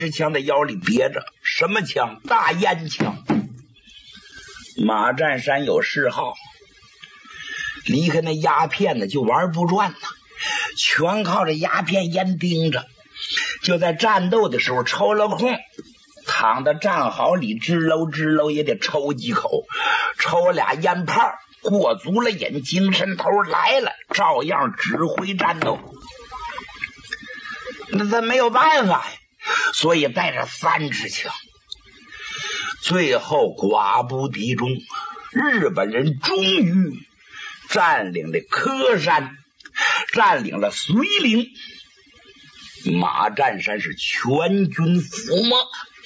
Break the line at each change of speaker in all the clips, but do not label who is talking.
支枪在腰里别着，什么枪？大烟枪。马占山有嗜好，离开那鸦片呢就玩不转了，全靠着鸦片烟盯着。就在战斗的时候抽了空，躺在战壕里支搂也得抽几口，抽俩烟泡，过足了瘾，精神头来了，照样指挥战斗。那他没有办法呀，所以带着3支枪。最后寡不敌众，日本人终于占领了柯山，占领了绥陵。马占山是全军覆没。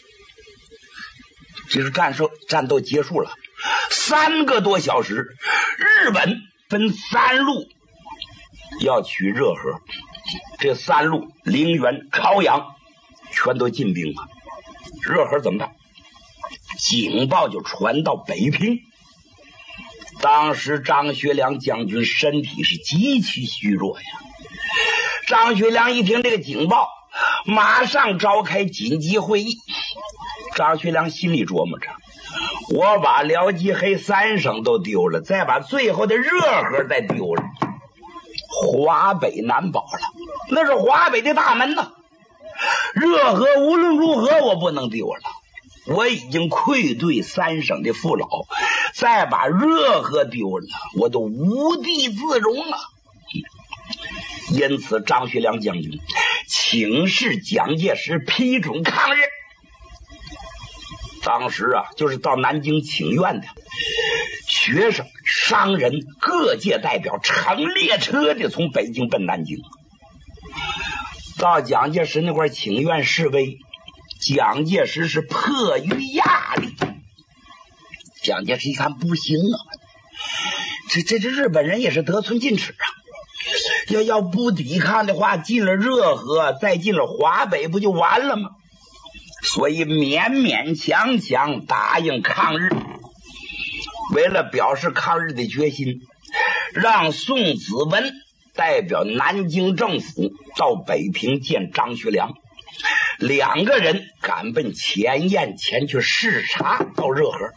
这是战斗结束了3个多小时，日本分3路要取热河，这3路陵园、朝阳全都进兵了。热河怎么办？警报就传到北平。当时张学良将军身体是极其虚弱呀。张学良一听这个警报，马上召开紧急会议。张学良心里琢磨着，我把辽吉黑3省都丢了，再把最后的热河再丢了，华北难保了，那是华北的大门呐。热河无论如何我不能丢了，我已经愧对3省的父老，再把热河丢了，我都无地自容了。因此张学良将军请示蒋介石批准抗日。当时就是到南京请愿的学生、商人、各界代表乘列车的从北京奔南京，到蒋介石那块请愿示威。蒋介石是迫于压力，蒋介石一看不行啊，这日本人也是得寸进尺啊，要不抵抗的话，进了热河再进了华北不就完了吗？所以勉勉强强答应抗日。为了表示抗日的决心，让宋子文代表南京政府到北平见张学良，2个人赶奔前燕前去视察到热河。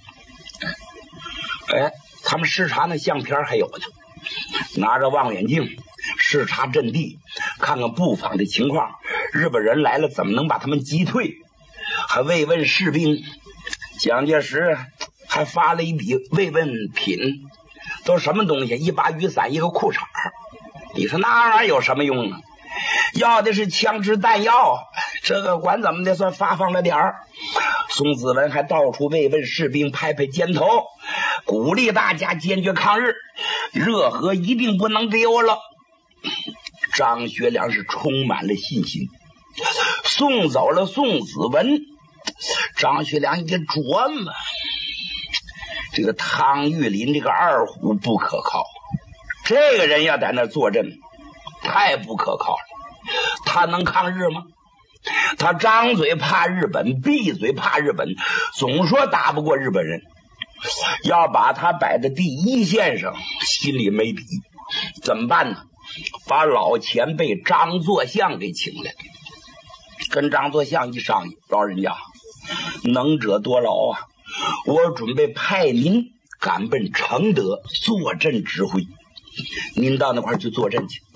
他们视察那相片还有呢，拿着望远镜视察阵地，看看布防的情况，日本人来了怎么能把他们击退，还慰问士兵。蒋介石还发了一笔慰问品，都什么东西？一把雨伞，一个裤衩。你说那玩意儿有什么用呢？要的是枪支弹药，这个管怎么的算发放了点儿。宋子文还到处慰问士兵，拍拍肩头，鼓励大家坚决抗日，热河一定不能丢了。张学良是充满了信心。送走了宋子文，张学良一琢磨，这个汤玉麟这个二虎不可靠，这个人要在那坐镇太不可靠了，他能抗日吗？他张嘴怕日本，闭嘴怕日本，总说打不过日本人，要把他摆在第一线上，心里没底。怎么办呢？把老前辈张作相给请来，跟张作相一商议，老人家能者多劳啊，我准备派您赶奔承德坐镇指挥，您到那块去坐镇去。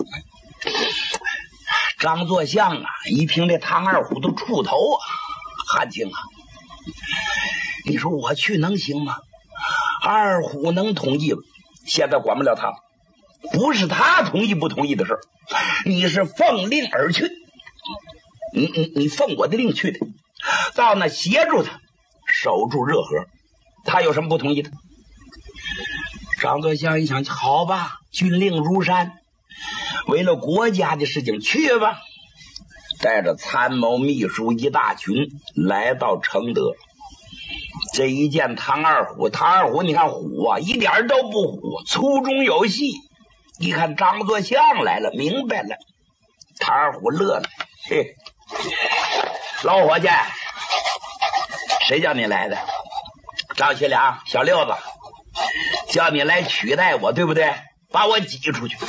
张作相一听这唐二虎都触头汉卿你说我去能行吗？二虎能同意吗？现在管不了他，不是他同意不同意的事，你是奉令而去，你奉我的令去的，到那协助他守住热河，他有什么不同意的？张作相一想，好吧，军令如山，为了国家的事情去吧，带着参谋秘书一大群来到承德。这一见唐二虎，你看虎一点都不虎，粗中有细。一看张作相来了，明白了。唐二虎乐了，嘿，老伙计，谁叫你来的？张学良，小六子叫你来取代我，对不对？把我挤出去。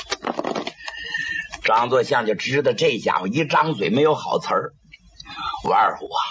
张作相就知道这家伙一张嘴没有好词儿。我二虎